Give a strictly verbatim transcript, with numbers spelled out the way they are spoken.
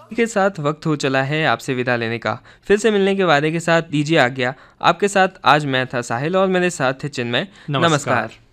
के साथ वक्त हो चला है आपसे विदा लेने का। फिर से मिलने के वादे के साथ दीजिए आज्ञा। आपके साथ आज मैं था साहिल और मेरे साथ थे चिन्मय। नमस्कार। नमस्कार।